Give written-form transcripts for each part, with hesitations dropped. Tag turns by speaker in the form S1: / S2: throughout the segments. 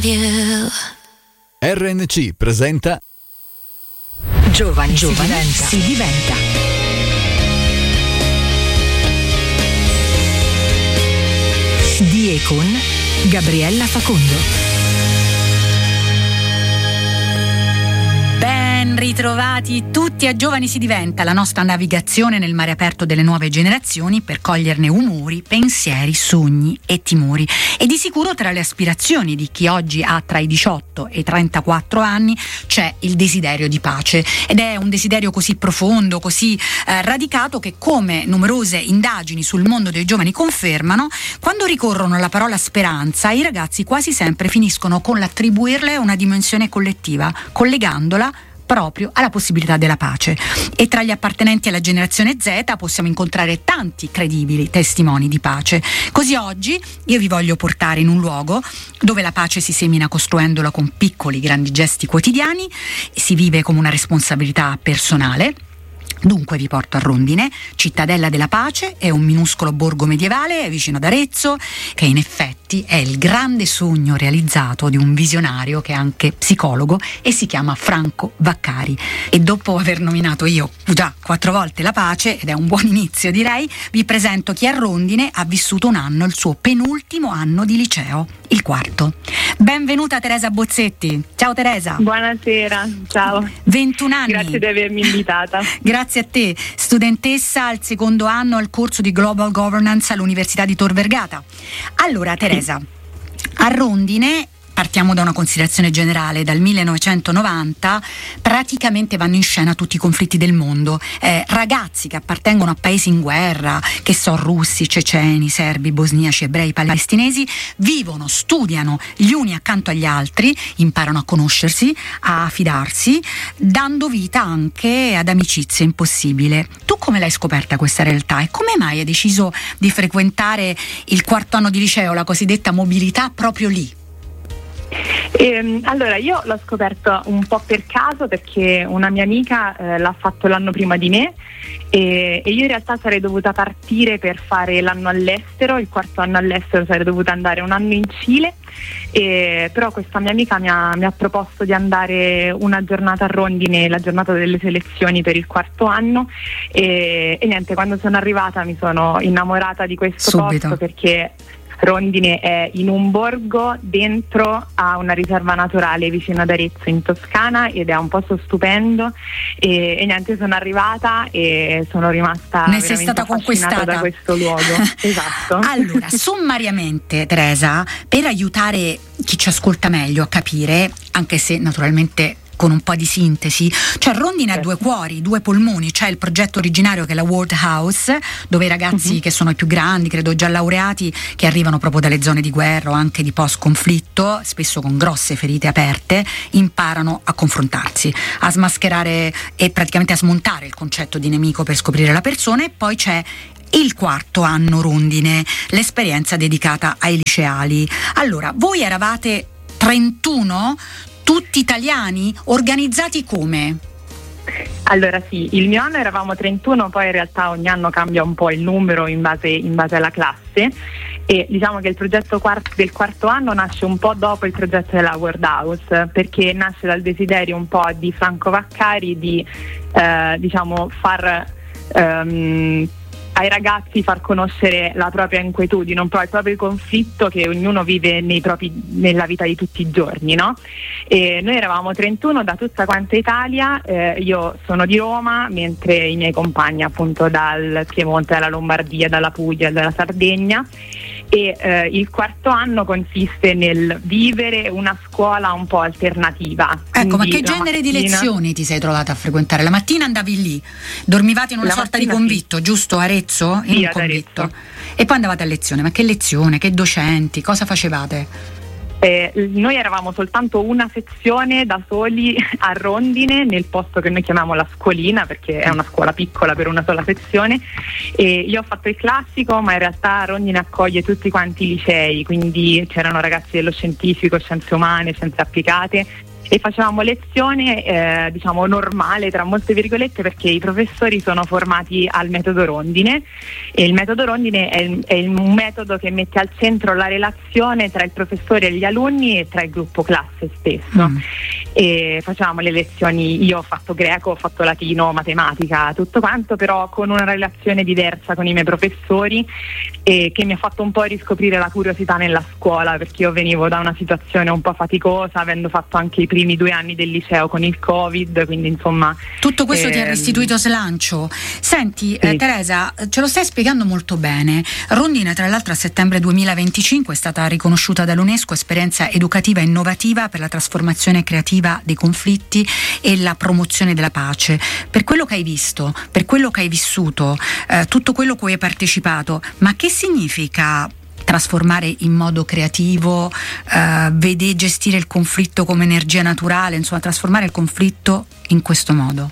S1: RNC presenta
S2: Giovani si diventa. Di e con Gabriella Facondo.
S3: Ben ritrovati tutti a Giovani si diventa, la nostra navigazione nel mare aperto delle nuove generazioni per coglierne umori, pensieri, sogni e timori. E di sicuro tra le aspirazioni di chi oggi ha tra i 18 e i 34 anni c'è il desiderio di pace, ed è un desiderio così profondo, così radicato che, come numerose indagini sul mondo dei giovani confermano, quando ricorrono alla parola speranza i ragazzi quasi sempre finiscono con l'attribuirle una dimensione collettiva, collegandola proprio alla possibilità della pace. E tra gli appartenenti alla generazione Z possiamo incontrare tanti credibili testimoni di pace. Così oggi io vi voglio portare in un luogo dove la pace si semina costruendola con piccoli grandi gesti quotidiani, si vive come una responsabilità personale. Dunque vi porto a Rondine, cittadella della pace, è un minuscolo borgo medievale vicino ad Arezzo, che in effetti è il grande sogno realizzato di un visionario che è anche psicologo e si chiama Franco Vaccari. E dopo aver nominato io già 4 volte la pace, ed è un buon inizio direi, vi presento chi a Rondine ha vissuto un anno, il suo penultimo anno di liceo, il 4. Benvenuta Teresa Bozzetti. Ciao Teresa.
S4: Buonasera, ciao.
S3: 21 anni.
S4: Grazie di avermi invitata.
S3: Grazie a te, studentessa al secondo anno al corso di Global Governance all'Università di Tor Vergata. Allora Teresa, a Rondine, partiamo da una considerazione generale, dal 1990 praticamente vanno in scena tutti i conflitti del mondo, ragazzi che appartengono a paesi in guerra, che so, russi, ceceni, serbi, bosniaci, ebrei, palestinesi, vivono, studiano gli uni accanto agli altri, imparano a conoscersi, a fidarsi, dando vita anche ad amicizie impossibili. Tu come l'hai scoperta questa realtà e come mai hai deciso di frequentare il 4º anno di liceo, la cosiddetta mobilità, proprio lì?
S4: Allora io l'ho scoperto un po' per caso, perché una mia amica l'ha fatto l'anno prima di me e io in realtà sarei dovuta partire per fare l'anno all'estero, il 4º anno all'estero, sarei dovuta andare un anno in Cile, però questa mia amica mi ha proposto di andare una giornata a Rondine, la giornata delle selezioni per il 4º anno, e niente, quando sono arrivata mi sono innamorata di questo posto, perché Rondine è in un borgo dentro a una riserva naturale vicino ad Arezzo in Toscana, ed è un posto stupendo, e niente, sono arrivata e sono rimasta
S3: veramente stata conquistata
S4: da questo luogo. Esatto.
S3: Allora, sommariamente Teresa, per aiutare chi ci ascolta meglio a capire, anche se naturalmente con un po' di sintesi, cioè Rondine ha 2 cuori, 2 polmoni. C'è il progetto originario che è la World House, dove i ragazzi che sono i più grandi, credo già laureati, che arrivano proprio dalle zone di guerra o anche di post-conflitto, spesso con grosse ferite aperte, imparano a confrontarsi, a smascherare e praticamente a smontare il concetto di nemico per scoprire la persona. E poi c'è il 4º anno Rondine, l'esperienza dedicata ai liceali. Allora, voi eravate 31? Tutti italiani? Organizzati come?
S4: Allora sì, il mio anno eravamo 31, poi in realtà ogni anno cambia un po' il numero in base alla classe, e diciamo che il progetto del 4º anno nasce un po' dopo il progetto della World House, perché nasce dal desiderio un po' di Franco Vaccari di far ai ragazzi far conoscere la propria inquietudine, un po' il proprio conflitto che ognuno vive nella vita di tutti i giorni, no? E noi eravamo 31 da tutta quanta Italia, io sono di Roma, mentre i miei compagni appunto dal Piemonte, dalla Lombardia, dalla Puglia, dalla Sardegna. E il 4º anno consiste nel vivere una scuola un po' alternativa.
S3: Ecco, ma che genere di lezioni ti sei trovata a frequentare? La mattina andavi lì, dormivate in una sorta di convitto, sì. Giusto? Arezzo? In un convitto. Arezzo. E poi andavate a lezione. Ma che lezione? Che docenti? Cosa facevate?
S4: Noi eravamo soltanto una sezione da soli a Rondine, nel posto che noi chiamiamo la scuolina, perché è una scuola piccola per una sola sezione, e io ho fatto il classico, ma in realtà Rondine accoglie tutti quanti i licei, quindi c'erano ragazzi dello scientifico, scienze umane, scienze applicate, e facevamo lezione diciamo normale tra molte virgolette, perché i professori sono formati al metodo Rondine, e il metodo Rondine è un metodo che mette al centro la relazione tra il professore e gli alunni e tra il gruppo classe stesso. E facevamo le lezioni, io ho fatto greco, ho fatto latino, matematica, tutto quanto, però con una relazione diversa con i miei professori, e che mi ha fatto un po' riscoprire la curiosità nella scuola, perché io venivo da una situazione un po' faticosa, avendo fatto anche i primi 2 anni del liceo con il Covid, quindi insomma
S3: tutto questo ti ha restituito slancio. Senti, sì. Teresa, ce lo stai spiegando molto bene. Rondine, tra l'altro, a settembre 2025 è stata riconosciuta dall'UNESCO esperienza educativa innovativa per la trasformazione creativa dei conflitti e la promozione della pace. Per quello che hai visto, per quello che hai vissuto, tutto quello cui hai partecipato, ma che significa trasformare in modo creativo, gestire il conflitto come energia naturale, insomma trasformare il conflitto in questo modo?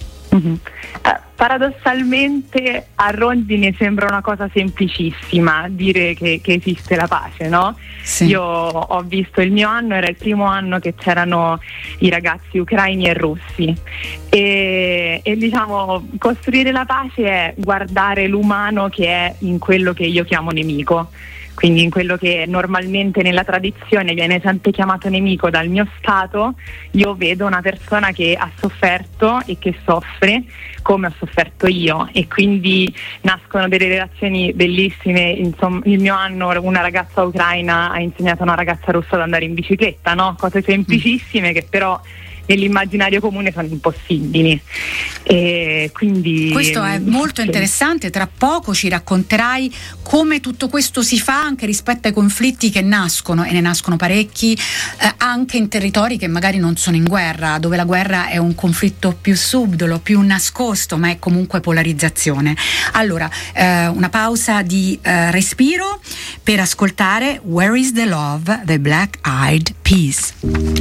S4: Paradossalmente a Rondine sembra una cosa semplicissima dire che esiste la pace, no? Sì. Io ho visto il mio anno, era il primo anno che c'erano i ragazzi ucraini e russi, e diciamo costruire la pace è guardare l'umano che è in quello che io chiamo nemico. Quindi in quello che normalmente nella tradizione viene sempre chiamato nemico dal mio stato, io vedo una persona che ha sofferto e che soffre come ho sofferto io, e quindi nascono delle relazioni bellissime. Insomma, il mio anno una ragazza ucraina ha insegnato a una ragazza russa ad andare in bicicletta, no? Cose semplicissime che però nell'immaginario comune sono impossibili, e quindi
S3: questo è molto interessante. Tra poco ci racconterai come tutto questo si fa anche rispetto ai conflitti che nascono, e ne nascono parecchi, anche in territori che magari non sono in guerra, dove la guerra è un conflitto più subdolo, più nascosto, ma è comunque polarizzazione. Allora, una pausa di respiro per ascoltare Where is the Love, the Black Eyed Peas.